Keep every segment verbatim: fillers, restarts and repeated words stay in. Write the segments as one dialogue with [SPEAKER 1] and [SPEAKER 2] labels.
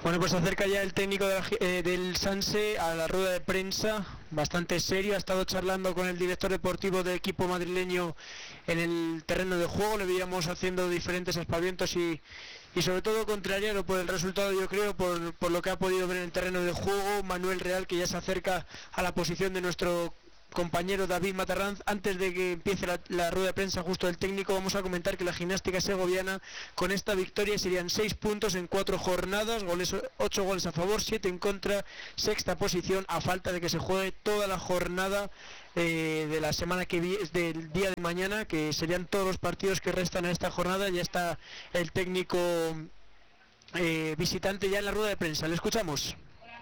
[SPEAKER 1] Bueno, pues acerca ya el técnico de la, eh, del Sanse a la rueda de prensa, bastante serio, ha estado charlando con el director deportivo del equipo madrileño en el terreno de juego, le veíamos haciendo diferentes aspavientos y, y sobre todo contrariado por el resultado, yo creo, por, por lo que ha podido ver en el terreno de juego. Manuel Real, que ya se acerca a la posición de nuestro compañero David Matarranz. Antes de que empiece la, la rueda de prensa justo del técnico, vamos a comentar que la gimnástica segoviana con esta victoria serían seis puntos en cuatro jornadas, goles, ocho goles a favor, siete en contra, sexta posición a falta de que se juegue toda la jornada eh, de la semana que viene, del día de mañana, que serían todos los partidos que restan a esta jornada. Ya está el técnico eh, visitante ya en la rueda de prensa, le escuchamos.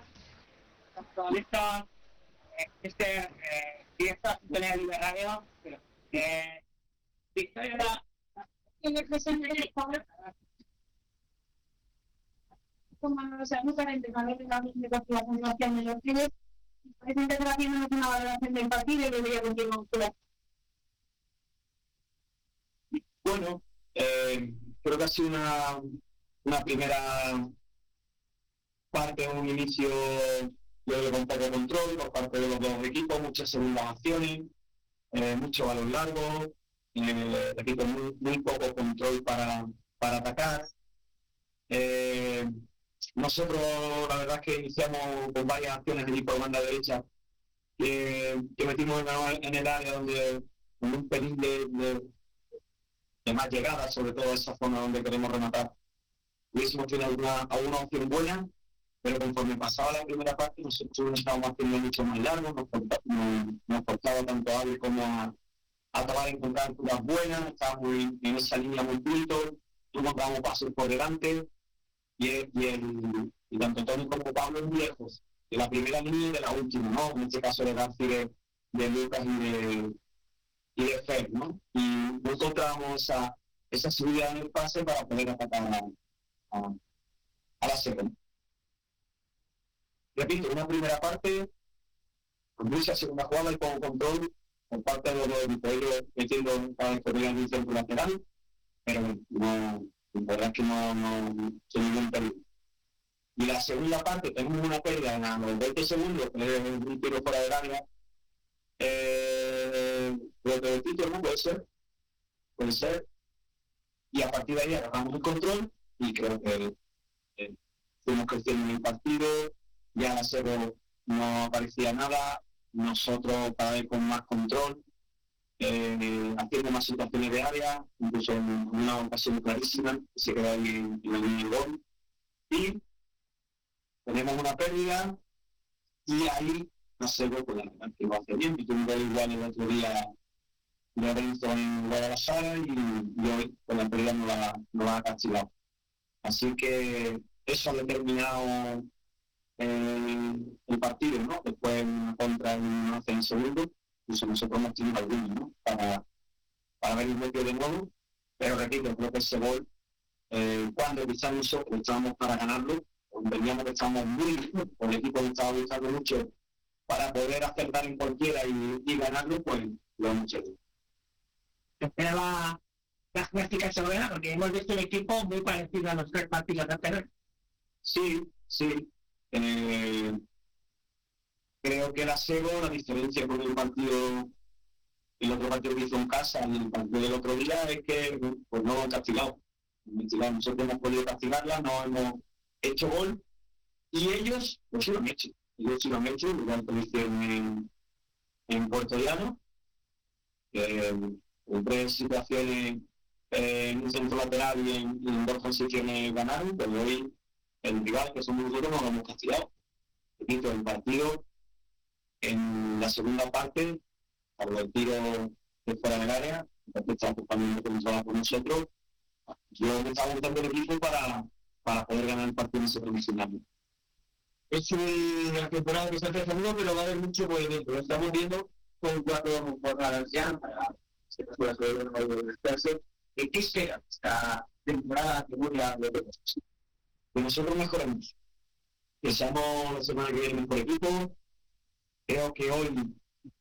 [SPEAKER 2] Esta, este eh, fiesta de Liberradio, eh, victoria como se anuncia la integración de la formación de los clubes, esta integración no es una valoración del partido y debería continuar.
[SPEAKER 3] Bueno, eh, creo que ha sido una, una primera parte, un inicio de con poco control por parte de los dos equipos, muchas segundas acciones, eh, mucho balón largo, eh, repito, muy, muy poco control para, para atacar. Eh, nosotros la verdad es que iniciamos con varias acciones de equipo de banda derecha que, que metimos en, en el área donde con un pelín de, de, de más llegada, sobre todo esa zona donde queremos rematar. Hubiésemos tenido alguna, alguna opción buena, pero conforme pasaba la primera parte nosotros estábamos haciendo mucho más largo, nos, nos, nos costaba tanto a Ávila como a, a acabar de encontrar alturas buenas, estábamos en, en esa línea muy pulito, encontrábamos pasos por delante, y, y, el, y tanto Tony como Pablo muy lejos de la primera línea y de la última, ¿no? En este caso de García, de, de Lucas y de, y de Fer, ¿no? Y no encontrábamos esa, esa subida en el pase para poder atacar a, a, a la segunda. Repito, una primera parte con mucha segunda jugada y con control por parte de los equipos metiendo para descubrir el centro lateral, pero no, la verdad es que no, no sin ningún peligro. Y la segunda parte, tenemos una pérdida en los veinte segundos, que es un tiro fuera del área, eh, lo que el título no puede ser, puede ser, y a partir de ahí agarramos el control y creo que eh, fuimos creciendo en el partido. Ya a cero no aparecía nada, nosotros cada vez con más control, eh, haciendo más situaciones de área, incluso en una ocasión clarísima, se quedó ahí en, en la línea de gol, y tenemos una pérdida, y ahí no sé, pues la verdad que lo hace bien, y tuve igual el otro día Lorenzo en Guadalajara, y, y hoy con la pérdida no la, no la ha castigado. Así que eso ha determinado Eh, el partido, ¿no? Después contra un once en segundo, incluso nosotros hemos tenido algunos, ¿no? Para, para ver el bloque de nuevo, pero repito, creo que ese gol, eh, cuando quizás nosotros estábamos para ganarlo, veníamos que estábamos muy bien, el equipo estaba luchando mucho para poder acertar en cualquiera y, y ganarlo, pues lo hemos hecho.
[SPEAKER 2] Esperaba las prácticas segovianas porque hemos visto un equipo muy parecido a los tres partidos anteriores.
[SPEAKER 3] Sí, sí. Eh, creo que la Sego, la diferencia con el partido, el otro partido que hizo en casa y el partido del otro día es que pues no lo han castigado. Nosotros hemos podido castigarla, no hemos hecho gol y ellos pues sí lo han hecho. Ellos sí lo han hecho, igual que lo hicieron en, en Puerto Llano, eh, en tres situaciones eh, en un centro lateral y en, y en dos posiciones ganaron, pero hoy el rival, que somos nosotros, no lo hemos castigado. Repito, el partido en la segunda parte, por el tiro de fuera del área, porque está también un trabajo con nosotros, yo me estaba montando el equipo para, para poder ganar el partido en ese profesional. Es una temporada que está empezando, pero va a haber mucho movimiento. Lo estamos viendo con cuatro jornadas ya, para que se pueda hacer un descanso. ¿Qué espera esta temporada que voy a ver? Que nosotros mejoremos, que seamos la semana que viene mejor equipo. Creo que hoy,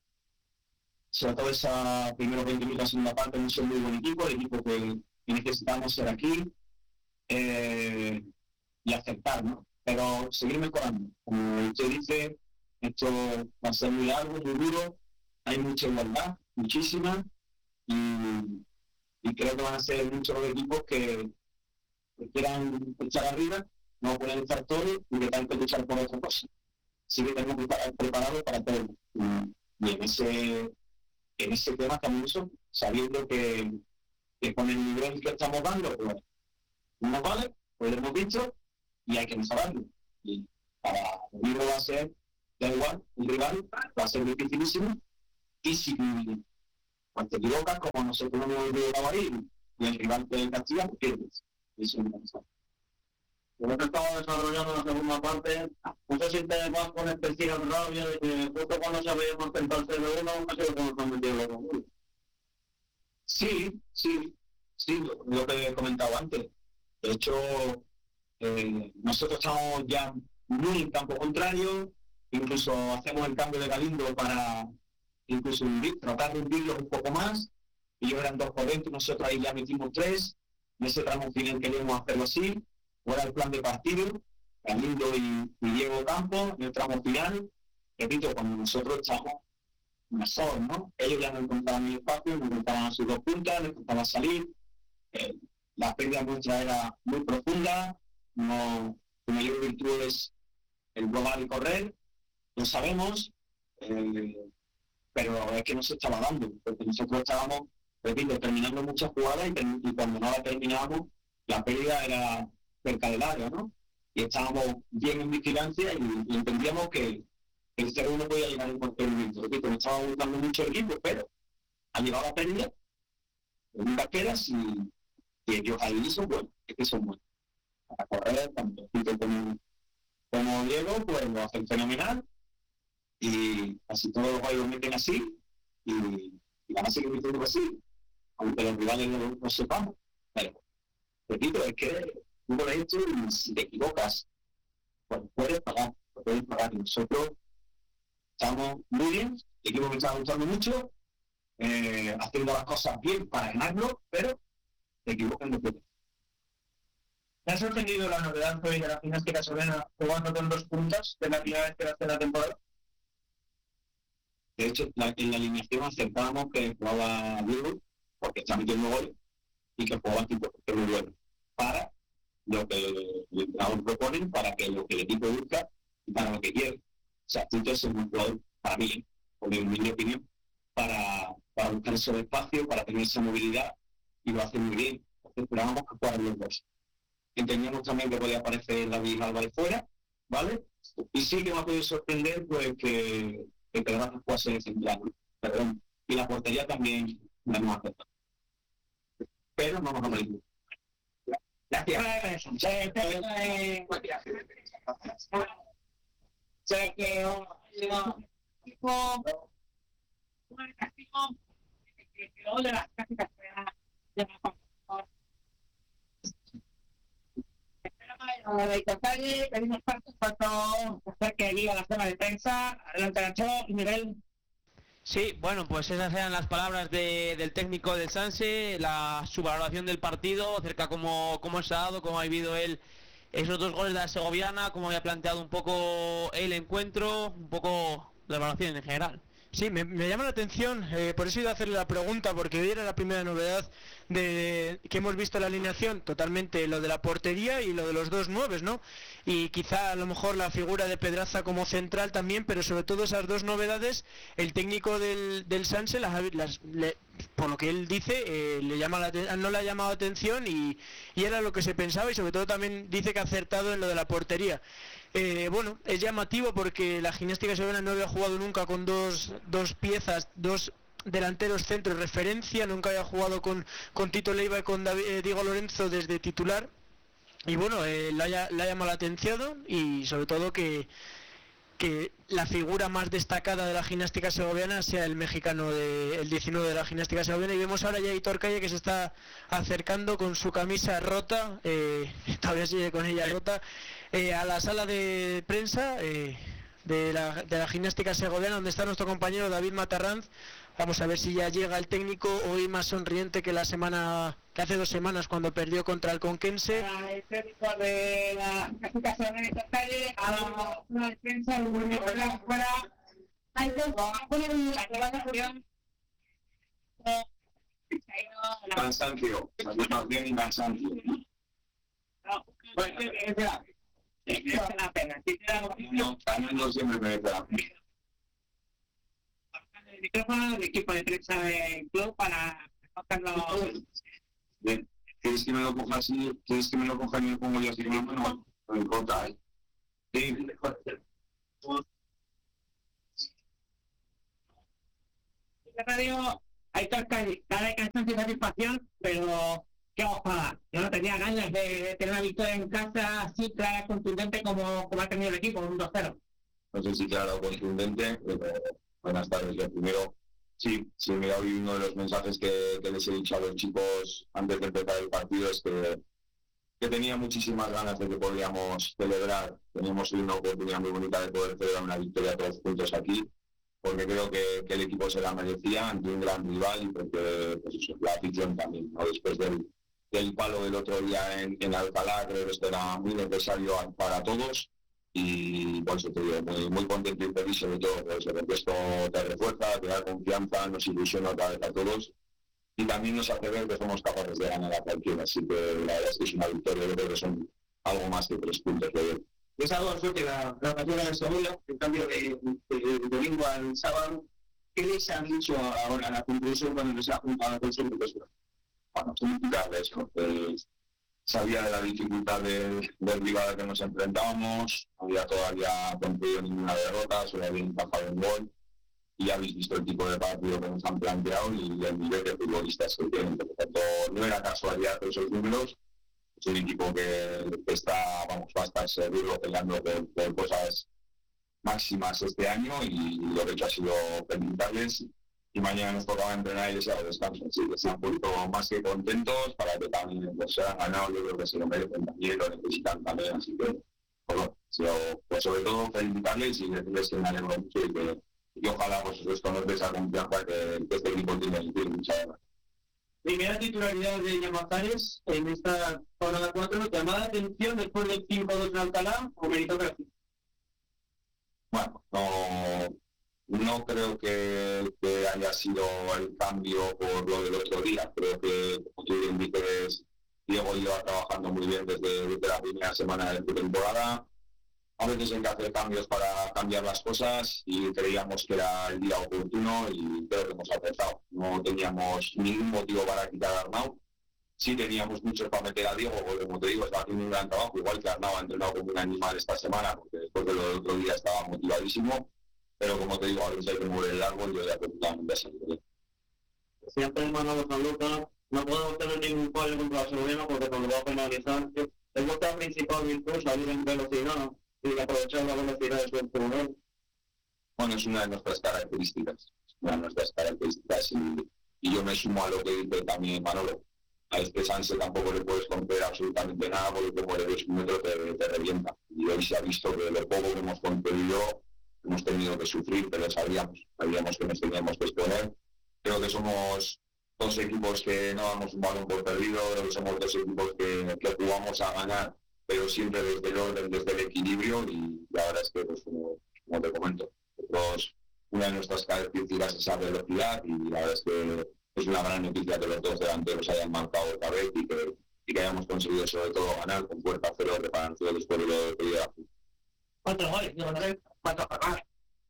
[SPEAKER 3] sobre todo esa primera veinte minutos, segunda parte, no es un muy buen equipo, el equipo que necesitamos ser aquí eh, y aceptar, ¿no? pero seguir mejorando. Como usted dice, esto va a ser muy largo, muy duro, hay mucha igualdad, muchísima, y, y creo que van a ser muchos los equipos que, que quieran echar arriba, no pueden estar todos y que tengan que luchar por otra cosa. Así que tenemos que estar preparados para todo. Y, y en ese en ese tema también eso, sabiendo que, que con el nivel que estamos dando, pues no nos vale, pues lo hemos visto, y hay que mejorarlo. Y para el libro va a ser, da igual, un rival, va a ser dificilísimo, y si pues, te equivocas, como nosotros no hemos llegado ahí, y el rival te castiga, pues pierdes. Eso es necesario.
[SPEAKER 4] Hemos estado desarrollando la segunda parte, no sé si te vas con especial rabia de que justo cuando sabíamos intentarse de uno, no sé cómo nos han metido los dos.
[SPEAKER 3] Sí, sí, sí, lo, lo que he comentado antes. De hecho, eh, nosotros estamos ya muy en campo contrario, incluso hacemos el cambio de Galindo para incluso hundir, tratar de hundirlos un poco más. Ellos eran dos por dentro, nosotros ahí ya metimos tres. En ese tramo final queríamos hacerlo así. Fuera el plan de partido, Galindo y, y Diego Campos, en el tramo final. Repito, cuando nosotros estamos mejor, ¿no? Ellos ya no encontraban el espacio, no encontraban a sus dos puntas, no encontraban salir. Eh, la pérdida nuestra era muy profunda, no, su mayor virtud es el volar y correr, lo sabemos, eh, pero es que no se estaba dando, porque nosotros estábamos, repito, terminando muchas jugadas y, y cuando no la terminábamos, la pérdida era cerca del área, ¿no? Y estábamos bien en vigilancia y, y entendíamos que el cero uno podía llegar en cualquier momento. Repito, me estaba gustando mucho el equipo, pero ha llegado la pérdida, nunca quedas y, y ellos ahí son buenos, es que son buenos. Para correr, tanto Pito como, como Diego, pues lo hacen fenomenal y casi todos los juegos meten así y, y van a seguir metiendo así, aunque los rivales no lo sepamos. Pero, repito, es que tú lo has hecho y si te equivocas, pues puedes pagar, puedes pagar. Y nosotros estamos muy bien, el equipo me está gustando mucho, eh, haciendo las cosas bien para ganarlo, pero te equivocas no puedes.
[SPEAKER 4] ¿Me ha sorprendido la novedad hoy de la gimnástica soberana jugando con dos puntas de la primera vez que hace la temporada?
[SPEAKER 3] De hecho, la, en la alineación aceptábamos que jugaba Diego, porque está metiendo gol, y que jugaba tipo que muy bueno, para lo que el entrenador proponen, para que lo que el equipo busca y para lo que quiere. O sea, Tito es un jugador, para mí, por en mi opinión, para, para buscar ese espacio, para tener esa movilidad, y lo hace muy bien. Entonces, esperábamos que jugaran los dos. Entendíamos también que podía aparecer David Álvarez fuera, ¿vale? Y sí que me ha podido sorprender, pues, que que Pedro jugase de central, perdón. Y la portería también la hemos aceptado. Pero no nos vamos a ir. Gracias.
[SPEAKER 4] Sé que
[SPEAKER 2] el castigo de las clásicas de de Castalle, pedimos pasos cuando hacer que diga la zona de prensa. Adelante, Nacho y Miguel.
[SPEAKER 1] Sí, bueno, pues esas eran las palabras de, del técnico del Sanse, la su valoración del partido, acerca cómo, cómo se ha dado, cómo ha vivido él esos dos goles de la segoviana, cómo había planteado un poco el encuentro, un poco la valoración en general. Sí, me, me llama la atención, eh, por eso iba a hacerle la pregunta, porque hoy era la primera novedad de que hemos visto la alineación, totalmente lo de la portería y lo de los dos nueves, ¿no? Y quizá a lo mejor la figura de Pedraza como central también, pero sobre todo esas dos novedades, el técnico del, del Sanse, las, las, le, por lo que él dice, eh, le llama la, no le ha llamado atención y, y era lo que se pensaba, y sobre todo también dice que ha acertado en lo de la portería. Eh, bueno, es llamativo porque la gimnástica segoviana no había jugado nunca con dos, dos piezas, dos delanteros centros de referencia, nunca había jugado con, con Tito Leiva y con David, eh, Diego Lorenzo desde titular, y bueno, eh, le, ha, le ha llamado la atención, y sobre todo que, que la figura más destacada de la gimnástica segoviana sea el mexicano, de, el diecinueve de la gimnástica segoviana. Y vemos ahora ya a Hitor Calle que se está acercando con su camisa rota, eh, todavía sigue con ella rota, eh, a la sala de prensa, eh, de la, de la gimnástica segoviana, donde está nuestro compañero David Matarranz. Vamos a ver si ya llega el técnico, hoy más sonriente que la semana, que hace dos semanas cuando perdió contra el Conquense.
[SPEAKER 2] El técnico de la gimnástica segoviana calle a la defensa del gobierno fuera. Hay dos, poner una aclaración.
[SPEAKER 3] Cansancio, satisfacción y cansancio.
[SPEAKER 2] No, bueno, es la merece la pena.
[SPEAKER 3] No, ganando siempre merece la pena.
[SPEAKER 2] El micrófono del equipo de prensa del club para cogerlo.
[SPEAKER 3] Bien, ¿quieres que me lo coja así? ¿Quieres que me lo coja y me pongo yo así? No, no, no importa, ¿eh? Sí,
[SPEAKER 2] la radio hay cada de cansancio y satisfacción, pero qué ojalá. Yo no tenía ganas de, de tener una victoria en casa así clara, contundente como, como ha tenido el equipo, un dos cero.
[SPEAKER 3] No sé si claro o contundente, pero buenas tardes. Yo primero, sí, sí, mira, hoy uno de los mensajes que, que les he dicho a los chicos antes de empezar el partido es que, que tenía muchísimas ganas de que podíamos celebrar. Teníamos una oportunidad muy bonita de poder celebrar una victoria todos juntos aquí, porque creo que, que el equipo se la merecía ante un gran rival y porque pues eso, la afición también, ¿no? Después del, del palo del otro día en, en Alcalá, creo que esto era muy necesario para todos y por eso te digo, muy, muy contento y feliz sobre todo, por eso, porque esto te refuerza, te da confianza, nos ilusiona otra vez a todos y también nos hace ver que somos capaces de ganar a cualquiera, así que la verdad es que es una victoria, yo creo que son algo más que tres puntos de hoy.
[SPEAKER 4] Es algo eso que la ocasión de segundo, en cambio de, de, de domingo al sábado, ¿qué les han dicho ahora a la conclusión cuando les ha juntado con su profesor?
[SPEAKER 3] Bueno, explicarles, ¿no? Pues, sabía de la dificultad de, del rival al que nos enfrentábamos, no había todavía conseguido ninguna derrota, solo había encajado un gol y ya habéis visto el tipo de partido que nos han planteado y el nivel de futbolistas que tienen. Por lo tanto, no era casualidad esos números. Es un equipo que, que está, vamos, va a estar seguro peleando por, por cosas máximas este año y lo que he hecho ha sido felicitarles y mañana nos tocaba entrenar y desear descanso, así que se han puesto más que contentos para que también pues, se han ganado, yo creo que se lo merecen también, lo necesitan también, así que bueno, pues, sobre todo felicitarles y decirles que me alegro mucho y que, y ojalá pues, esto nos dé esa confianza que, que este equipo tiene y tiene mucha ganas.
[SPEAKER 4] Primera titularidad de Llamazares en esta jornada cuatro, llamada la atención después del cinco dos en Alcalá o meritocracia.
[SPEAKER 3] Bueno, no, no creo que, que haya sido el cambio por lo del otro día. Creo que, como tú bien dices, Diego lleva trabajando muy bien desde, desde la primera semana de temporada. A veces hay que hacer cambios para cambiar las cosas y creíamos que era el día oportuno y creo que hemos acertado. No teníamos ningún motivo para quitar a Arnau. Sí teníamos muchos para meter a Diego, porque como te digo, estaba haciendo un gran trabajo, igual que Arnau ha entrenado como un animal esta semana, porque después de lo del otro día estaba motivadísimo. Pero como te digo, a veces hay que mover el árbol y yo ya perfectamente así.
[SPEAKER 4] Siempre Manolo Sanluca, no podemos tener ningún fallo contra la Segoviana porque cuando va a penalizar, es vuestra principal virtud salir en velocidad y aprovechar la velocidad de su jugador.
[SPEAKER 3] Bueno, es una de nuestras características, es una de nuestras características y, y yo me sumo a lo que dice también Manolo. A este Sanse tampoco le puedes conceder absolutamente nada porque como de dos metros te, te revienta. Y hoy se ha visto que lo poco que hemos concedido hemos tenido que sufrir, pero sabíamos, sabíamos que nos teníamos que exponer. Creo que somos dos equipos que no damos un balón por perdido, creo que somos dos equipos que, que jugamos a ganar, pero siempre desde el orden, desde el equilibrio, y la verdad es que, pues, como, como te comento, nosotros, una de nuestras características es esa velocidad, y la verdad es que es una gran noticia que los dos delanteros hayan marcado otra vez y que, y que hayamos conseguido sobre todo ganar con fuerza cero, preparando después de lo que ya.
[SPEAKER 2] ¿Cuántos goles? ¿Cuántos goles?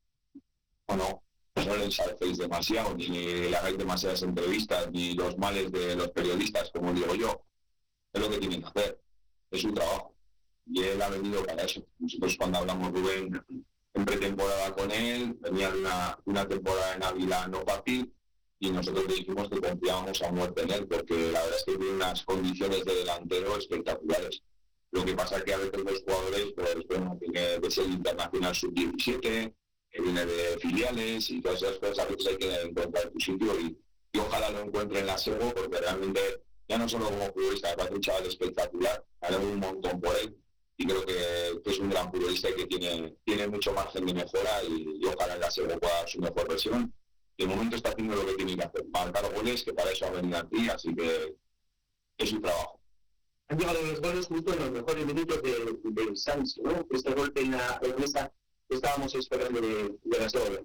[SPEAKER 3] Bueno, no les hacéis demasiado, ni le hagáis demasiadas entrevistas, ni los males de los periodistas, como digo yo. Es lo que tienen que hacer, es su trabajo. Y él ha venido para eso. Nosotros cuando hablamos Rubén en pretemporada con él, venía de una, una temporada en Ávila no fácil, y nosotros le dijimos que confiábamos a muerte en él, porque la verdad es que tiene unas condiciones de delantero espectaculares. Lo que pasa es que a veces los jugadores, pues bueno, tiene que ser internacional sub diecisiete, que viene de filiales y todas esas cosas, a veces hay que encontrar tu sitio y, y ojalá lo encuentre en la Sego, porque realmente ya no solo como futbolista, me parece un chaval espectacular, me alegro un montón por él y creo que, que es un gran futbolista y que tiene, tiene mucho margen de mejora y, y ojalá en la segunda pueda dar su mejor versión. De momento está haciendo lo que tiene que hacer, marcar goles, que para eso ha venido aquí, así que es su trabajo.
[SPEAKER 4] Han llegado los goles justo en los mejores minutos del de, de Sanz, ¿no? Este golpe en la mesa que estábamos esperando de, de la segunda.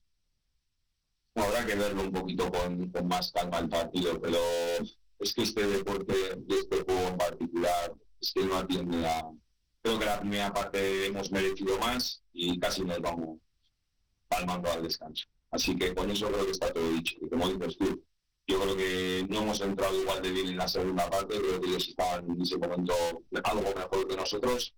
[SPEAKER 3] Habrá que verlo un poquito con, con más calma el partido, pero es que este deporte y este juego en particular es que no atiende a... Creo que la primera parte hemos merecido más y casi nos vamos palmando al descanso. Así que con eso creo que está todo dicho. Y como dices tú, yo creo que no hemos entrado igual de bien en la segunda parte, creo que ellos estaban en ese momento algo mejor que nosotros,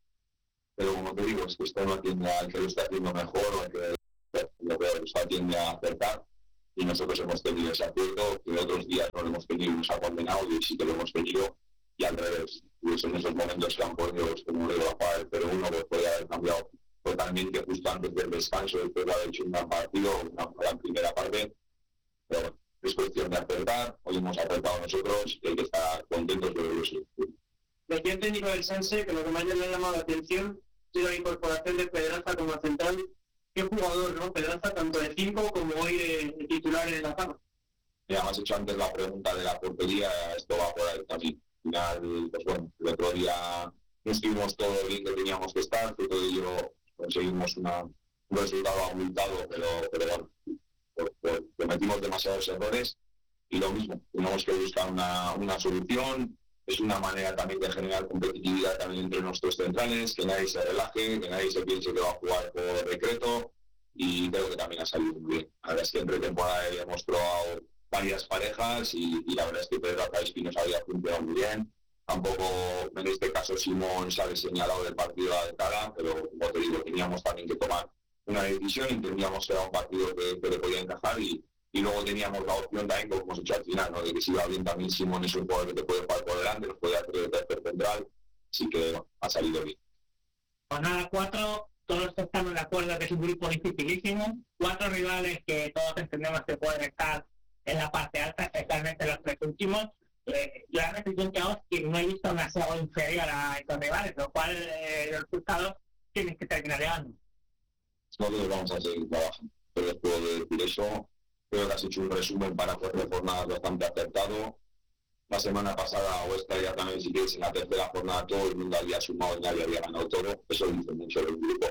[SPEAKER 3] pero como te digo, es que esto no atiende al que lo está haciendo mejor o al que lo peor, esto atiende a acertar, y nosotros hemos tenido ese acuerdo que otros días no lo hemos tenido y nos ha condenado, y sí que lo hemos tenido, y al revés. Pues en esos momentos que han podido, como le digo, a el cero uno, pues podría haber cambiado totalmente justo antes del descanso, después de haber hecho un gran partido, una gran primera parte, pero bueno, es cuestión de acertar. Hoy hemos acertado nosotros y hay que estar contentos de verlo.
[SPEAKER 2] Decía el técnico del Sanse que lo que más le ha llamado la atención ha sido la incorporación de Pedraza como central. Qué jugador, ¿no? Pedraza tanto de cinco como hoy de, de titular en la cama.
[SPEAKER 3] Ya me has hecho antes la pregunta de la portería, esto va por ahí también. Al final, pues bueno, el otro día no estuvimos todo bien que teníamos que estar, que todo ello conseguimos una, un resultado abultado, pero, pero bueno, por, por, cometimos demasiados errores y lo mismo, tenemos que buscar una, una solución. Es una manera también de generar competitividad también entre nuestros centrales, que nadie se relaje, que nadie se piense que va a jugar por decreto, y creo que también ha salido muy bien. La verdad es que en pretemporada habíamos probado varias parejas y, y la verdad es que Pedraza y Espinosa había funcionado muy bien. Tampoco en este caso Simón se ha señalado del partido de cara, pero como te digo, teníamos también que tomar una decisión, entendíamos que era un partido que, que le podía encajar y Y luego teníamos la opción también, como hemos hecho al final, ¿no? De que si va bien también Simón es un jugador que te puede jugar por delante, nos puede hacer de tercer central, así que bueno, ha salido bien.
[SPEAKER 2] Jornada cuatro, todos estamos de acuerdo que es un grupo dificilísimo, cuatro rivales que todos entendemos que pueden estar en la parte alta, especialmente los tres últimos. Eh, yo la reflexión que hago es que no he visto una serie inferior a estos rivales, lo cual eh, los resultados tienen que terminar llegando.
[SPEAKER 3] Nosotros vamos a seguir trabajando, pero les puedo decir eso. Creo que has hecho un resumen para cuatro jornadas bastante acertado. La semana pasada, o esta ya también, si quieres, en la tercera jornada todo el mundo había sumado y nadie había ganado todo. Eso dice mucho del grupo.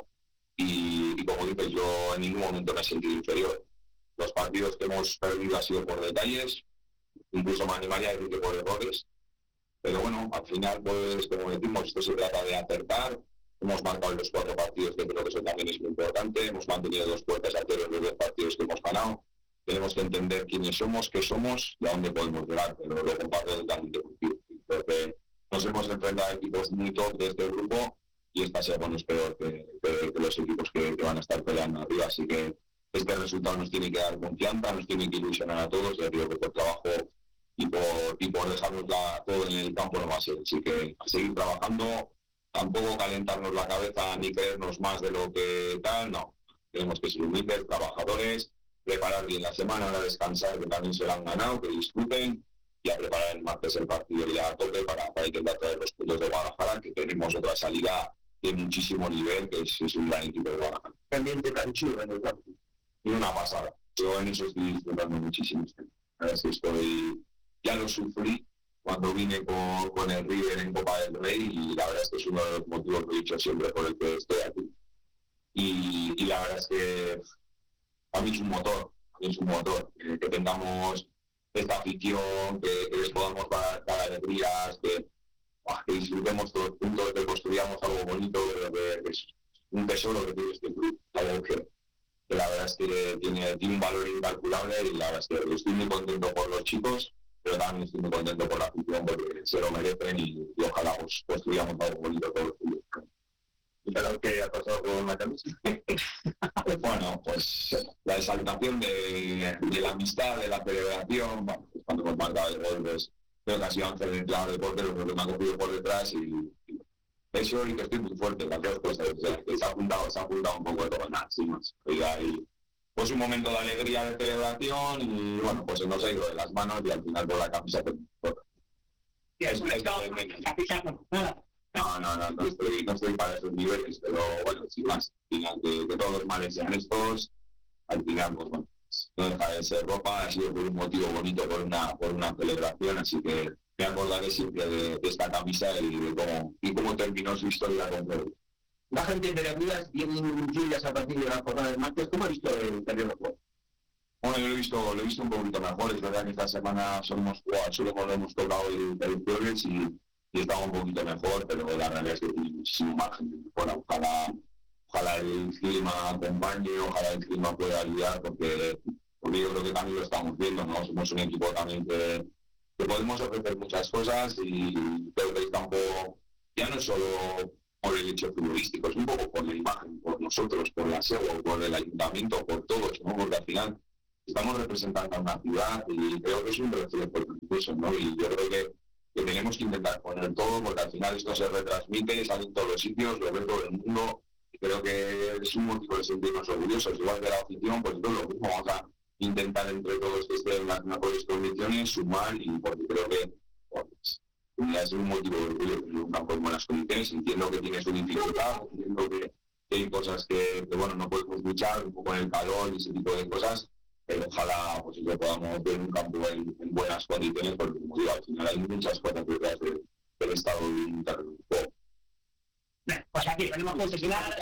[SPEAKER 3] Y, y como dices, yo en ningún momento me he sentido inferior. Los partidos que hemos perdido han sido por detalles, incluso me animaría a decir que por errores. Pero bueno, al final, pues como decimos, esto se trata de acertar. Hemos marcado los cuatro partidos, que creo que eso también es muy importante. Hemos mantenido dos puertas a cero en los dos partidos que hemos ganado. Tenemos que entender quiénes somos, qué somos y a dónde podemos llegar, pero lo comparto totalmente contigo. Creo que nos hemos enfrentado a equipos muy top de este grupo y esta semana es peor que, que, que los equipos que, que van a estar peleando arriba, así que este resultado nos tiene que dar confianza, nos tiene que ilusionar a todos, ya digo que por trabajo y por, y por dejarnos la, todo en el campo no va a ser, así que a seguir trabajando, tampoco calentarnos la cabeza ni creernos más de lo que tal, no, tenemos que ser humildes, trabajadores, preparar bien la semana, a descansar, que también se la han ganado, que disfruten, y a preparar el martes el partido ya a tope para, para intentar traer los puntos de Guadalajara, que tenemos otra salida de muchísimo nivel, que es, es un gran equipo de Guadalajara.
[SPEAKER 4] También de canchudo en el campo.
[SPEAKER 3] Y una pasada. Yo en eso estoy disfrutando muchísimo. La verdad es que estoy, ya lo sufrí cuando vine con, con el River en Copa del Rey, y la verdad es que es uno de los motivos que he dicho siempre por el que estoy aquí. Y, y la verdad es que a mí es un motor, a mí es un motor, que, que tengamos esta afición, que, que les podamos dar, dar alegrías, que, que disfrutemos todos juntos, que construyamos algo bonito, que, que es un tesoro que tiene este club, algo que, que la verdad es que tiene, tiene un valor incalculable, y la verdad es que estoy muy contento por los chicos, pero también estoy muy contento por la afición porque se lo merecen, y, y ojalá pues, construyamos algo bonito todos juntos.
[SPEAKER 4] ¿Y claro que ha pasado con la camisa?
[SPEAKER 3] Bueno, pues la exaltación de, de la amistad, de la celebración, bueno, pues cuando hemos marcado el gol, pues creo que ha sido Ángel entrenador de portero, porque me ha cogido por detrás, y, y eso, y que estoy muy fuerte, las dos cosas, o sea, que se ha juntado, se ha juntado un poco de todo, nada, sin más. Y ahí, pues un momento de alegría, de celebración, y bueno, pues se nos ha ido de las manos, y al final por la camisa, pues,
[SPEAKER 2] Y es un estado, capitán, nada.
[SPEAKER 3] No, no, no, no estoy, no estoy para esos niveles, pero bueno, sin más, final, que, que todos los males sean estos, al final, pues bueno, no deja de ser ropa, ha sido por un motivo bonito, por una, por una celebración, así que me acordaré siempre de, de esta camisa y de cómo, y cómo terminó su historia con él.
[SPEAKER 5] La gente de Reunidas viene lluvias a partir de la jornada del martes. ¿Cómo ha visto el terreno de juego?
[SPEAKER 3] Bueno, yo lo he visto, lo he visto un poquito mejor. Es verdad que esta semana solo hemos jugado, solo hemos tocado el, el jueves y, y estaba un poquito mejor, pero la realidad es que tiene muchísimo margen de mejora. Ojalá, ojalá el clima acompañe, ojalá el clima pueda ayudar, porque, porque yo creo que también lo estamos viendo, ¿no? Somos un equipo también que, que podemos ofrecer muchas cosas y creo que el campo ya no es solo por el hecho futbolístico, es un poco por la imagen, por nosotros, por la SEGO, por el ayuntamiento, por todos, ¿no? Porque al final estamos representando a una ciudad y creo que es un reflejo de eso, ¿no? Y yo creo que, que tenemos que intentar poner todo, porque al final esto se retransmite, sale en todos los sitios, lo ve todo el mundo, y creo que es un motivo de sentirnos orgullosos, igual que la afición, pues todo lo mismo, vamos a intentar entre todos que estén en las mejores condiciones, sumar, y porque creo que pues, es un motivo de orgullo tener un campo en buenas condiciones. Entiendo que tiene su dificultad, entiendo que, que hay cosas que, que, bueno, no podemos luchar, un poco en el calor y ese tipo de cosas, pero ojalá pues, que podamos ver un campo en, en buenas condiciones, porque como digo, al final hay muchas cosas detrás de, del estado del terreno del juego.
[SPEAKER 2] Pues aquí venimos a continuar.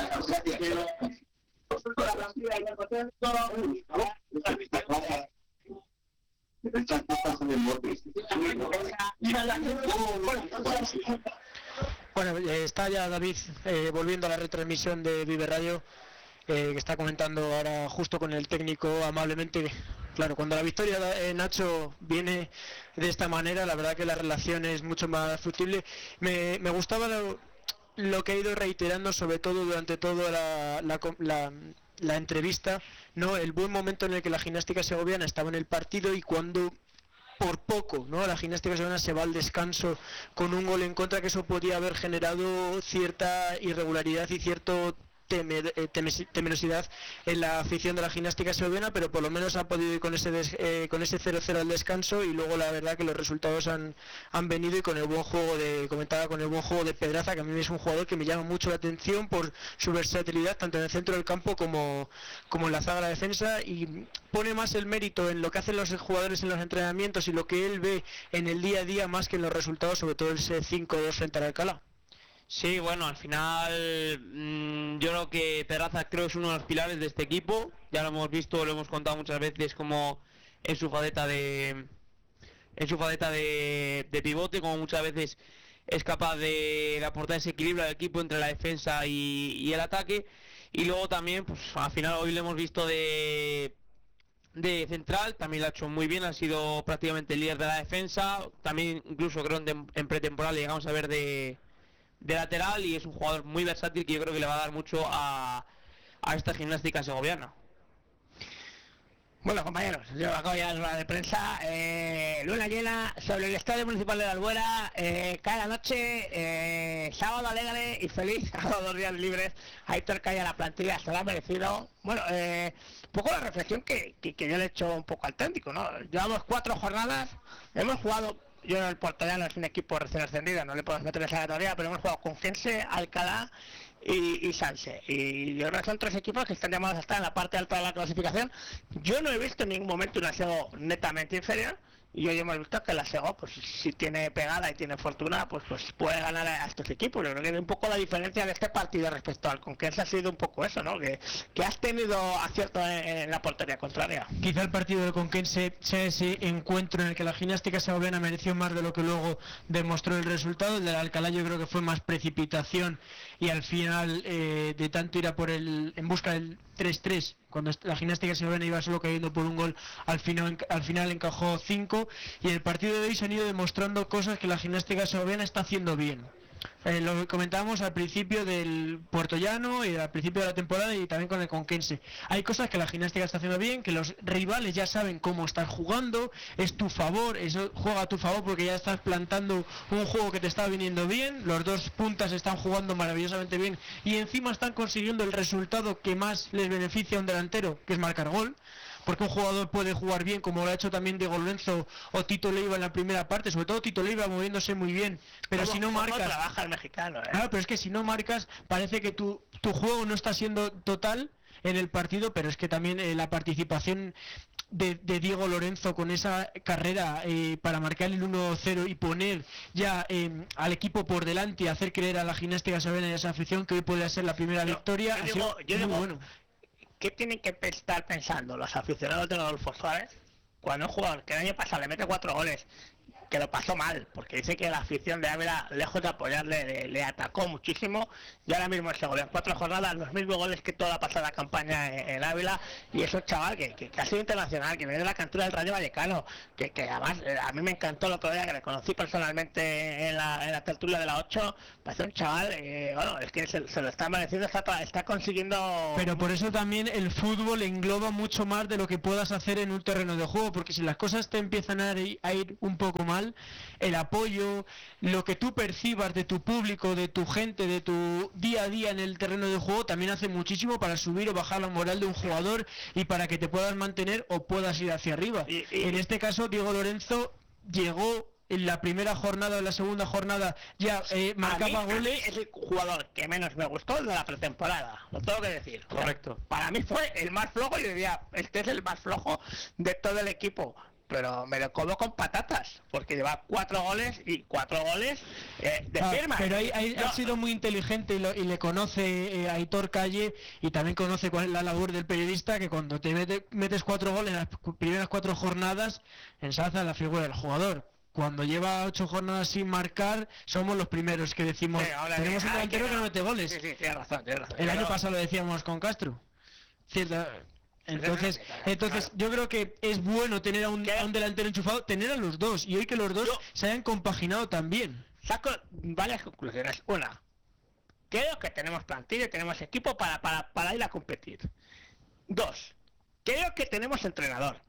[SPEAKER 1] Bueno, eh, está ya David eh, volviendo a la retransmisión de Vive Radio, eh, que está comentando ahora justo con el técnico amablemente. Claro, cuando la victoria, eh, Nacho, viene de esta manera, la verdad que la relación es mucho más fructible. Me, me gustaba lo, lo que he ido reiterando, sobre todo durante toda la, la, la, la entrevista, ¿no? El buen momento en el que la Gimnástica Segoviana estaba en el partido y cuando por poco, ¿no? La Gimnástica Segoviana se va al descanso con un gol en contra, que eso podía haber generado cierta irregularidad y cierto temer, eh, temerosidad en la afición de la Gimnástica Segoviana, pero por lo menos ha podido ir con ese des, eh, con ese cero cero al descanso, y luego la verdad que los resultados han, han venido, y con el buen juego de, comentaba, con el buen juego de Pedraza, que a mí es un jugador que me llama mucho la atención por su versatilidad tanto en el centro del campo como, como en la zaga de la defensa, y pone más el mérito en lo que hacen los jugadores en los entrenamientos y lo que él ve en el día a día más que en los resultados, sobre todo ese cinco dos frente al Alcalá.
[SPEAKER 6] Sí, bueno, al final mmm, yo creo que Pedraza creo es uno de los pilares de este equipo. Ya lo hemos visto, lo hemos contado muchas veces, como en su faceta de en su faceta de, de pivote, como muchas veces es capaz de, de aportar ese equilibrio al equipo entre la defensa y, y el ataque. Y luego también, pues al final hoy lo hemos visto de de central, también lo ha hecho muy bien, ha sido prácticamente el líder de la defensa. También incluso creo en, en pretemporada le llegamos a ver de de lateral, y es un jugador muy versátil que yo creo que le va a dar mucho a, a esta Gimnástica Segoviana.
[SPEAKER 2] Bueno, compañeros, yo acabo ya de la de prensa. Eh, luna llena sobre el Estadio Municipal de la Albuera, eh, cae la noche, eh, sábado alegre y feliz, a los dos días libres. Aitor Calla, la plantilla se la ha merecido. Bueno, eh, un poco la reflexión que, que, que yo le he hecho un poco al técnico, ¿no? Llevamos cuatro jornadas, hemos jugado. Yo en el Portollano es un equipo recién ascendido, no le podemos meter esa categoría, pero hemos jugado con Gense, Alcalá y, y Sanse. Y yo creo que son tres equipos que están llamados a estar en la parte alta de la clasificación. Yo no he visto en ningún momento una SEGO netamente inferior, y hoy hemos visto que la SEGO, pues si tiene pegada y tiene fortuna, pues pues puede ganar a estos equipos. Yo creo que un poco la diferencia de este partido respecto al Conquense ha sido un poco eso, ¿no? Que, que has tenido acierto en, en la portería contraria.
[SPEAKER 1] Quizá el partido del Conquense sea ese encuentro en el que la Gimnástica Segoviana mereció más de lo que luego demostró el resultado. El del Alcalá yo creo que fue más precipitación, y al final eh, de tanto ir a por el en busca del tres tres, cuando la Gimnástica Segoviana iba solo cayendo por un gol, al final, al final encajó cinco, y en el partido de hoy se han ido demostrando cosas que la Gimnástica Segoviana está haciendo bien. Eh, lo comentábamos al principio del Puertollano y al principio de la temporada, y también con el Conquense. Hay cosas que la Gimnástica está haciendo bien, que los rivales ya saben cómo están jugando, es tu favor, eso juega a tu favor porque ya estás plantando un juego que te está viniendo bien, los dos puntas están jugando maravillosamente bien y encima están consiguiendo el resultado que más les beneficia a un delantero, que es marcar gol. porque un jugador puede jugar bien, como lo ha hecho también Diego Lorenzo o Tito Leiva en la primera parte, sobre todo Tito Leiva moviéndose muy bien, pero si no marcas...
[SPEAKER 7] trabaja el mexicano, ¿eh?
[SPEAKER 1] Claro, pero es que si no marcas, parece que tu, tu juego no está siendo total en el partido, pero es que también eh, la participación de, de Diego Lorenzo con esa carrera eh, para marcar el uno cero y poner ya eh, al equipo por delante y hacer creer a la Gimnástica Sabena y a esa afición que hoy podría ser la primera
[SPEAKER 7] Yo-
[SPEAKER 1] victoria,
[SPEAKER 7] yo
[SPEAKER 1] ha
[SPEAKER 7] digo-
[SPEAKER 1] sido
[SPEAKER 7] yo
[SPEAKER 1] muy
[SPEAKER 7] digo-
[SPEAKER 1] bueno.
[SPEAKER 7] ¿Qué tienen que estar pensando los aficionados de Adolfo Suárez cuando un jugador que el año pasado le mete cuatro goles, que lo pasó mal, porque dice que la afición de Ávila, lejos de apoyarle, le, le atacó muchísimo, y ahora mismo se goleó en cuatro jornadas, los mismos goles que toda la pasada campaña en, en Ávila, y es un chaval que, que, que ha sido internacional, que viene de la cantura del Rayo Vallecano, que, que además eh, a mí me encantó el otro día, que le conocí personalmente en la, en la tertulia de la ocho, parece un chaval, eh, bueno, es que se, se lo está mereciendo, está, está consiguiendo...
[SPEAKER 1] Pero por eso también el fútbol engloba mucho más de lo que puedas hacer en un terreno de juego, porque si las cosas te empiezan a ir, a ir un poco mal, el apoyo, lo que tú percibas de tu público, de tu gente, de tu día a día en el terreno de juego, también hace muchísimo para subir o bajar la moral de un jugador y para que te puedas mantener o puedas ir hacia arriba.
[SPEAKER 7] Y- y-
[SPEAKER 1] En este caso, Diego Lorenzo llegó en la primera jornada o en la segunda jornada, ya eh, marcaba
[SPEAKER 7] a mí,
[SPEAKER 1] goles.
[SPEAKER 7] a mí es el jugador que menos me gustó de la pretemporada, lo tengo que decir.
[SPEAKER 6] Correcto.
[SPEAKER 7] Para mí fue el más flojo y diría, este es el más flojo de todo el equipo. Pero me lo como con patatas, porque lleva cuatro goles y cuatro goles eh, de
[SPEAKER 1] Ah,
[SPEAKER 7] firma.
[SPEAKER 1] pero ahí, ahí
[SPEAKER 7] No,
[SPEAKER 1] ha sido muy inteligente y, lo- y le conoce eh, a Aitor Calle y también conoce cuál es la labor del periodista, que cuando te mete- metes cuatro goles en las cu- primeras cuatro jornadas, ensalza la figura del jugador. Cuando lleva ocho jornadas sin marcar, somos los primeros que decimos,
[SPEAKER 7] sí, ahora
[SPEAKER 1] tenemos
[SPEAKER 7] que-
[SPEAKER 1] un
[SPEAKER 7] ah,
[SPEAKER 1] delantero que no mete goles.
[SPEAKER 7] Sí, sí, tienes razón, tienes razón.
[SPEAKER 1] El año
[SPEAKER 7] Pero-
[SPEAKER 1] pasado lo decíamos con Castro. Cierta- Entonces, entonces yo creo que es bueno tener a un,
[SPEAKER 7] ¿Qué?
[SPEAKER 1] a un delantero enchufado, tener a los dos, y hoy que los dos
[SPEAKER 7] Yo-
[SPEAKER 1] se hayan compaginado también.
[SPEAKER 7] Saco varias conclusiones. Una, creo que tenemos plantilla y tenemos equipo para, para, para ir a competir. Dos, creo que tenemos entrenador.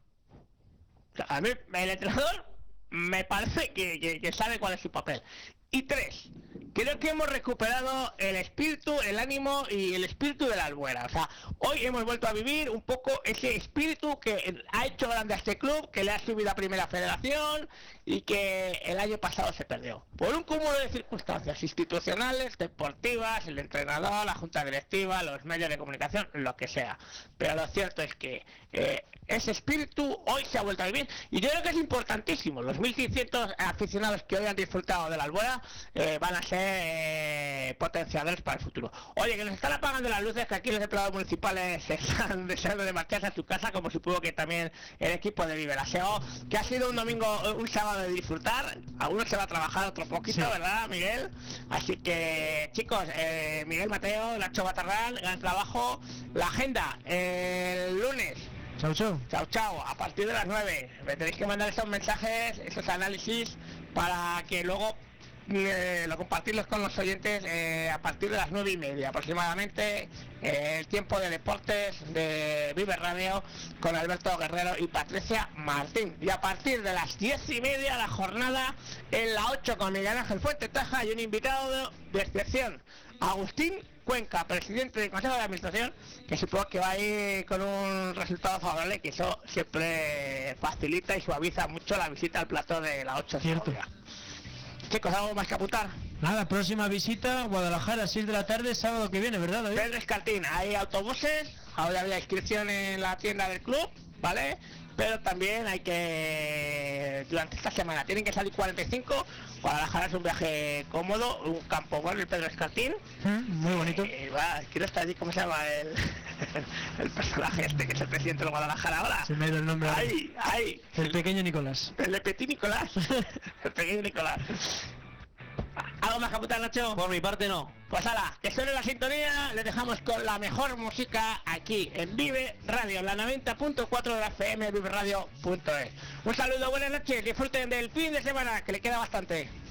[SPEAKER 7] O sea, a mí el entrenador me parece que, que- que sabe cuál es su papel. Y tres, creo que hemos recuperado el espíritu, el ánimo y el espíritu de la Albuera. O sea, hoy hemos vuelto a vivir un poco ese espíritu que ha hecho grande a este club, que le ha subido a Primera Federación y que el año pasado se perdió. Por un cúmulo de circunstancias institucionales, deportivas, el entrenador, la junta directiva, los medios de comunicación, lo que sea. Pero lo cierto es que eh, ese espíritu hoy se ha vuelto a vivir y yo creo que es importantísimo. Los mil seiscientos aficionados que hoy han disfrutado de la Albuera eh, van a ser eh, potenciadores para el futuro. Oye, que nos están apagando las luces, que aquí los empleados municipales se están deseando de marcharse a su casa, como supongo que también el equipo de Viveraseo, que ha sido un domingo, un sábado de disfrutar. Algunos se va a trabajar otro poquito,
[SPEAKER 1] Sí.
[SPEAKER 7] ¿verdad, Miguel? Así que, chicos, eh, Miguel Mateo, Nacho Batarrán, gran trabajo. La agenda, el lunes.
[SPEAKER 1] Chao, chao.
[SPEAKER 7] Chao, chao, a partir de las nueve. Me tenéis que mandar esos mensajes, esos análisis, para que luego eh, lo compartirlos con los oyentes eh, a partir de las nueve y media aproximadamente, eh, el tiempo de deportes de Vive Radio con Alberto Guerrero y Patricia Martín. Y a partir de las diez y media la jornada en la ocho con Miguel Ángel Fuente Taja y un invitado de, de excepción, Agustín Cuenca, presidente del Consejo de Administración, que supongo que va a ir con un resultado favorable, que eso siempre facilita y suaviza mucho la visita al plató de la ocho.
[SPEAKER 1] Cierto.
[SPEAKER 7] Chicos, ¿algo más que apuntar?
[SPEAKER 1] Nada, próxima visita, Guadalajara, seis de la tarde, sábado que viene, ¿verdad, David?
[SPEAKER 7] Pedro Escartín, hay autobuses, ahora había inscripción en la tienda del club, ¿vale? Pero también hay que, durante esta semana, tienen que salir cuarenta y cinco, Guadalajara es un viaje cómodo, un campo bueno, el Pedro Escartín.
[SPEAKER 1] Mm, Muy bonito.
[SPEAKER 7] Eh, va, quiero estar allí, ¿cómo se llama el, el personaje este que es el presidente de Guadalajara ahora?
[SPEAKER 1] Se me ha ido el nombre ahora.
[SPEAKER 7] ¡Ay, ay!
[SPEAKER 1] El pequeño Nicolás.
[SPEAKER 7] El de Petit Nicolás. El pequeño Nicolás. ¿Algo más que apuntar, Nacho?
[SPEAKER 6] Por mi parte no.
[SPEAKER 7] Pues ala, que suene la sintonía, les dejamos con la mejor música aquí en Vive Radio, la noventa punto cuatro de la F M, vive radio punto es. Un saludo, buenas noches, disfruten del fin de semana, que le queda bastante.